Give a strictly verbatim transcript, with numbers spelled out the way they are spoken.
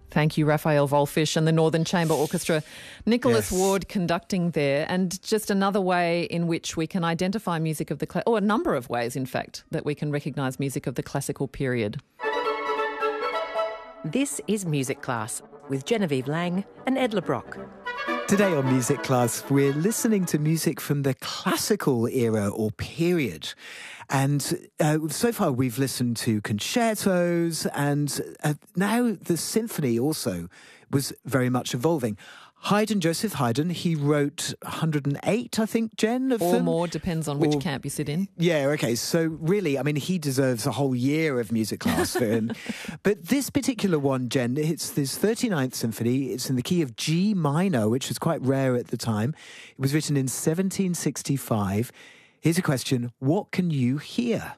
Thank you, Raphael Volfish and the Northern Chamber Orchestra. Nicholas Yes. Ward conducting there, and just another way in which we can identify music of the, cla- or a number of ways, in fact, that we can recognise music of the classical period. This is Music Class with Genevieve Lang and Ed LeBrock. Today on Music Class, we're listening to music from the classical era or period. And uh, so far we've listened to concertos, and uh, now the symphony also was very much evolving. Haydn, Joseph Haydn, he wrote one hundred eight, I think, Jen, of Or them. more, depends on which Or- camp you sit in. Yeah, okay. So really, I mean, he deserves a whole year of music class for him. But this particular one, Jen, it's this thirty-ninth symphony. It's in the key of G minor, which was quite rare at the time. It was written in seventeen sixty-five. Here's a question. What can you hear?